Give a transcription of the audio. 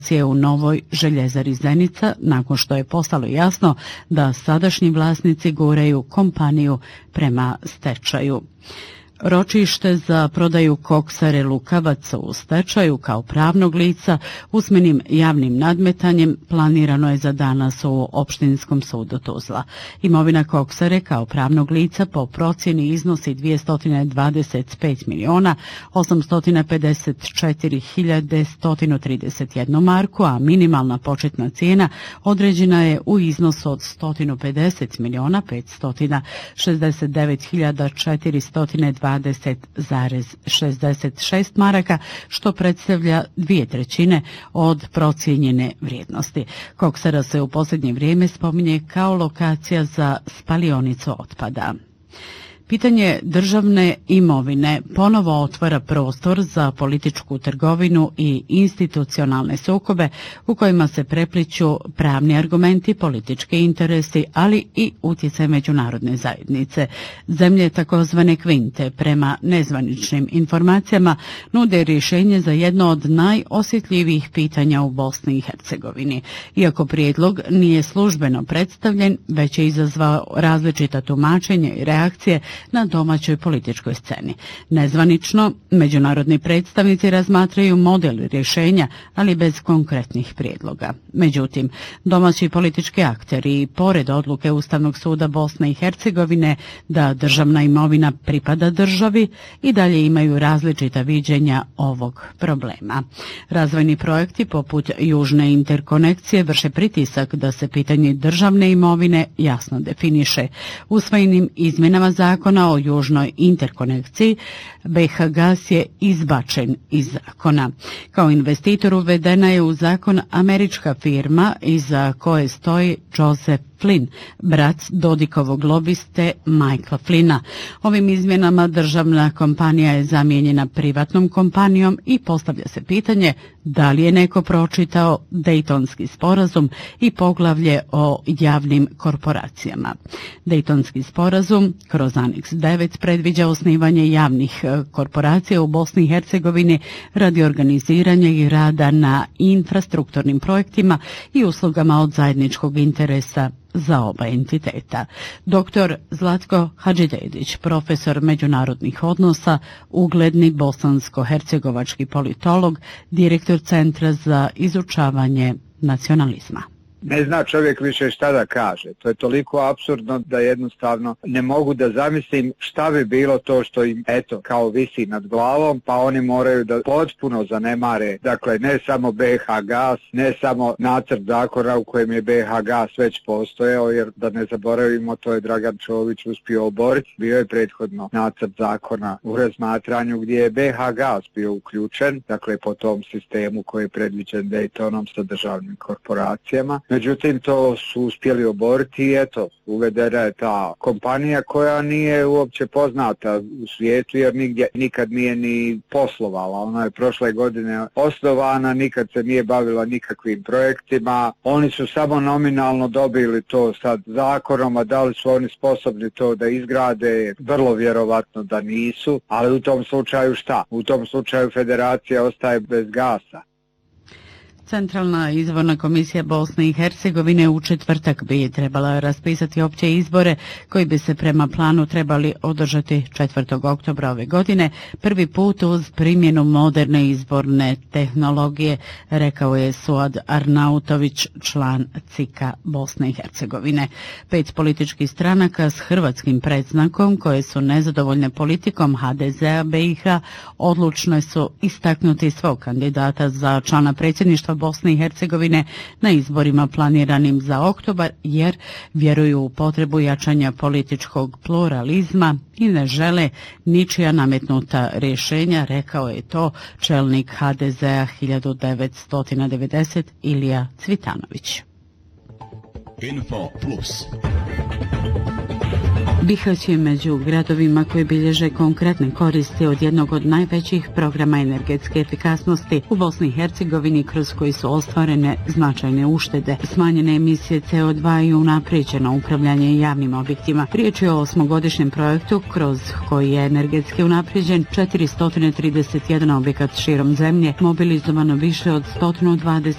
u novoj željezari Zenica nakon što je postalo jasno da sadašnji vlasnici guraju kompaniju prema stečaju. Ročište za prodaju koksare Lukavac u stečaju kao pravnog lica usmenim javnim nadmetanjem planirano je za danas u Opštinskom sudu Tuzla. Imovina koksare kao pravnog lica po procjeni iznosi 225.854.131 marku, a minimalna početna cijena određena je u iznosu od 150.559.420,66 maraka, što predstavlja 2/3 od procijenjene vrijednosti. Koksara se u posljednje vrijeme spominje kao lokacija za spalionicu otpada. Pitanje državne imovine ponovo otvara prostor za političku trgovinu i institucionalne sukobe u kojima se prepliću pravni argumenti, politički interesi, ali i utjecaj međunarodne zajednice. Zemlje takozvane kvinte, prema nezvaničnim informacijama, nude rješenje za jedno od najosjetljivijih pitanja u Bosni i Hercegovini. Iako prijedlog nije službeno predstavljen, već je izazvao različita tumačenja i reakcije na domaćoj političkoj sceni. Nezvanično, međunarodni predstavnici razmatraju model rješenja, ali bez konkretnih prijedloga. Međutim, domaći politički akteri, pored odluke Ustavnog suda Bosne i Hercegovine da državna imovina pripada državi, i dalje imaju različita viđenja ovog problema. Razvojni projekti poput južne interkonekcije vrše pritisak da se pitanje državne imovine jasno definiše. Usvojenim izmjenama zakona o južnoj interkonekciji BiH Gas je izbačen iz zakona. Kao investitor uvedena je u zakon američka firma iza koje stoji Joseph Flynn, brat Dodikovog lobiste Michaela Flynna. Ovim izmjenama državna kompanija je zamijenjena privatnom kompanijom i postavlja se pitanje da li je neko pročitao Dejtonski sporazum i poglavlje o javnim korporacijama. Dejtonski sporazum kroz aneks 9 predviđa osnivanje javnih korporacija u Bosni i Hercegovini radi organiziranja i rada na infrastrukturnim projektima i uslugama od zajedničkog interesa za oba entiteta. Dr. Zlatko Hadžidedić, profesor međunarodnih odnosa, ugledni bosansko-hercegovački politolog, direktor Centra za izučavanje nacionalizma. Ne zna čovjek više šta da kaže. To je toliko apsurdno da jednostavno ne mogu da zamislim šta bi bilo to što im, eto, kao visi nad glavom, pa oni moraju da potpuno zanemare, dakle, ne samo BiH Gas, ne samo nacrt zakona u kojem je BiH Gas već postojao, jer da ne zaboravimo, to je Dragan Čović uspio oboriti. Bio je prethodno nacrt zakona u razmatranju gdje je BiH Gas bio uključen, dakle, po tom sistemu koji je predviđen Daytonom sa državnim korporacijama. Međutim, to su uspjeli oboriti i eto, uvedena je ta kompanija koja nije uopće poznata u svijetu jer nigdje nikad nije ni poslovala. Ona je prošle godine osnovana, nikad se nije bavila nikakvim projektima. Oni su samo nominalno dobili to sad zakonom, a da li su oni sposobni to da izgrade? Vrlo vjerovatno da nisu, ali u tom slučaju šta? U tom slučaju federacija ostaje bez gasa. Centralna izborna komisija Bosne i Hercegovine u četvrtak bi trebala raspisati opće izbore koji bi se prema planu trebali održati 4. oktobra ove godine, prvi put uz primjenu moderne izborne tehnologije, rekao je Suad Arnautović, član CIK-a Bosne i Hercegovine. 5 političkih stranaka s hrvatskim predznakom koje su nezadovoljne politikom HDZ-a BiH odlučne su istaknuti svog kandidata za člana predsjedništva Bosne i Hercegovine na izborima planiranim za oktobar, jer vjeruju u potrebu jačanja političkog pluralizma i ne žele ničija nametnuta rješenja, rekao je to čelnik HDZ-a 1990 Ilija Cvitanović. Info Plus. Bihać je među gradovima koji bilježe konkretne koristi od jednog od najvećih programa energetske efikasnosti u Bosni i Hercegovini, kroz koji su ostvarene značajne uštede, smanjene emisije CO2 i unaprijeđeno upravljanje javnim objektima. Riječ je o 8-godišnjem projektu kroz koji je energetski unaprijeđen 431 objekat širom zemlje, mobilizovano više od 120